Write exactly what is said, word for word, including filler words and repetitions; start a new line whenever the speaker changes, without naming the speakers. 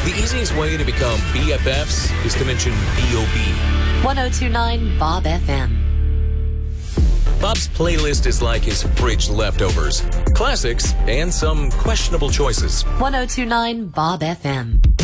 The easiest way to become B F Fs is to mention B O B.
one oh two point nine Bob F M.
Bob's playlist is like his fridge leftovers. Classics and some questionable choices.
one oh two point nine Bob F M.